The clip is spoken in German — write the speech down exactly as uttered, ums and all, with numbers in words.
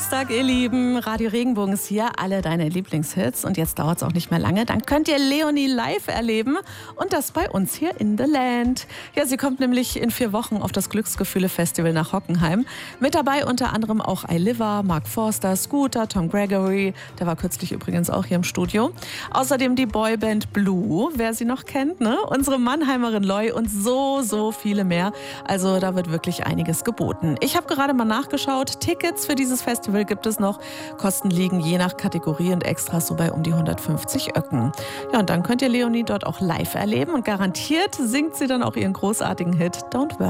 Samstag, ihr Lieben. Radio Regenbogen ist hier, alle deine Lieblingshits. Und jetzt dauert es auch nicht mehr lange. Dann könnt ihr Leonie live erleben. Und das bei uns hier in The Land. Ja, sie kommt nämlich in vier Wochen auf das Glücksgefühle-Festival nach Hockenheim. Mit dabei unter anderem auch Ailiva, Mark Forster, Scooter, Tom Gregory. Der war kürzlich übrigens auch hier im Studio. Außerdem die Boyband Blue, wer sie noch kennt, ne? Unsere Mannheimerin Loy und so, so viele mehr. Also da wird wirklich einiges geboten. Ich habe gerade mal nachgeschaut. Tickets für dieses Festival gibt es noch. Kosten liegen je nach Kategorie und Extras so bei um die hundertfünfzig Öcken. Ja, und dann könnt ihr Leonie dort auch live erleben und garantiert singt sie dann auch ihren großartigen Hit Don't Worry.